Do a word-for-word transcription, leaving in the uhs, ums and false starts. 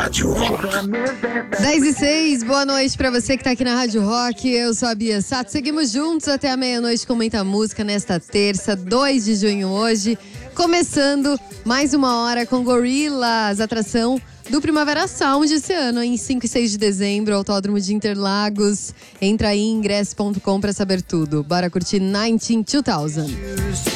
Rádio Rock. dez e seis, boa noite pra você que tá aqui na Rádio Rock. Eu sou a Bia Sato. Seguimos juntos até a meia-noite com muita música nesta terça, dois de junho hoje. Começando mais uma hora com Gorillaz, atração do Primavera Sound esse ano, em cinco e seis de dezembro, Autódromo de Interlagos. Entra aí em ingresso ponto com pra saber tudo. Bora curtir dezenove dois mil.